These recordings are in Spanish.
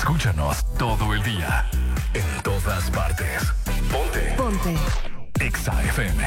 Escúchanos todo el día, en todas partes. Ponte. Exa FM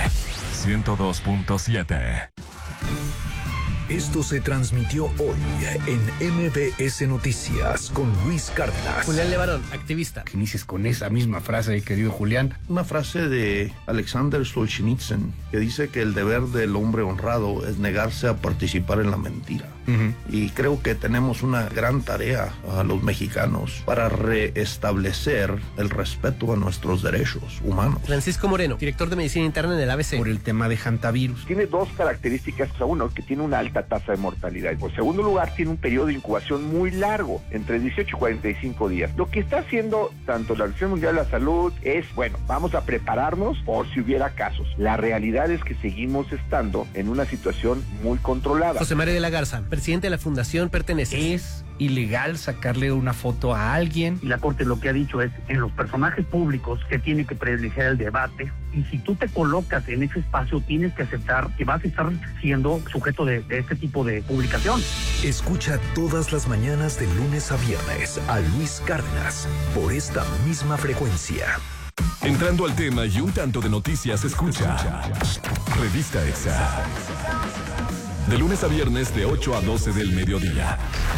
102.7. Esto se transmitió hoy en MBS Noticias con Luis Cárdenas. Julián Levarón, activista. Que inicies con esa misma frase, querido Julián. Una frase de Alexander Solzhenitsyn que dice que el deber del hombre honrado es negarse a participar en la mentira. Y creo que tenemos una gran tarea a los mexicanos para reestablecer el respeto a nuestros derechos humanos. Francisco Moreno, director de Medicina Interna en el ABC. Por el tema de hantavirus. Tiene dos características. Uno, que tiene una alta tasa de mortalidad. Por segundo lugar, tiene un periodo de incubación muy largo, entre 18 y 45 días. Lo que está haciendo tanto la Organización Mundial de la Salud es, vamos a prepararnos por si hubiera casos. La realidad es que seguimos estando en una situación muy controlada. José María de la Garza, presidente de la Fundación Pertenece. Es ilegal sacarle una foto a alguien. Y la Corte lo que ha dicho es, en los personajes públicos se tiene que privilegiar el debate, y si tú te colocas en ese espacio tienes que aceptar que vas a estar siendo sujeto de este tipo de publicación. Escucha todas las mañanas de lunes a viernes a Luis Cárdenas por esta misma frecuencia. Entrando al tema y un tanto de noticias, escucha Revista Exa. De lunes a viernes de 8 a 12 del mediodía.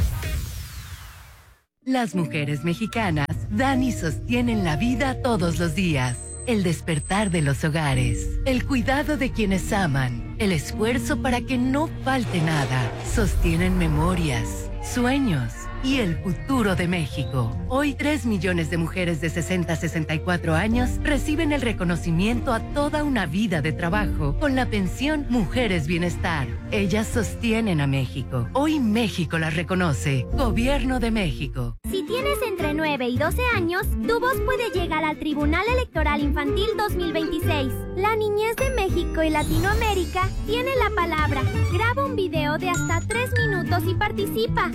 Las mujeres mexicanas dan y sostienen la vida todos los días. El despertar de los hogares, el cuidado de quienes aman, el esfuerzo para que no falte nada. Sostienen memorias, sueños y el futuro de México. Hoy 3 millones de mujeres de 60 a 64 años reciben el reconocimiento a toda una vida de trabajo con la pensión Mujeres Bienestar. Ellas sostienen a México. Hoy México las reconoce. Gobierno de México. Si tienes entre 9 y 12 años, tu voz puede llegar al Tribunal Electoral Infantil 2026. La niñez de México y Latinoamérica tiene la palabra. Graba un video de hasta 3 minutos y participa.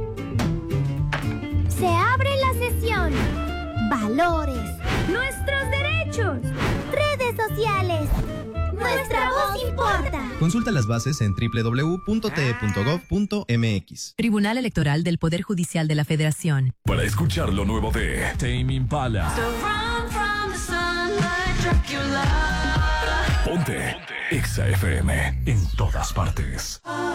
Se abre la sesión. Valores. Nuestros derechos. Redes sociales. Nuestra voz importa. Consulta las bases en www.te.gov.mx. Tribunal Electoral del Poder Judicial de la Federación. Para escuchar lo nuevo de Tame Impala. Ponte Exa FM en todas partes.